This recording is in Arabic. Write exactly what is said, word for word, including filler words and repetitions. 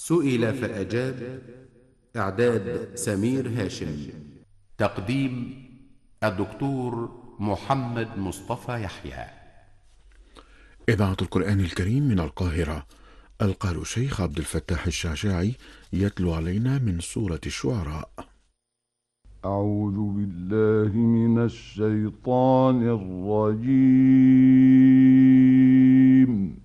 سئل فأجاب. إعداد سمير هاشم. تقديم الدكتور محمد مصطفى يحيى. إذاعة القرآن الكريم من القاهرة. القارئ الشيخ عبد الفتاح الشعشاعي يتلو علينا من سورة الشعراء. أعوذ بالله من الشيطان الرجيم.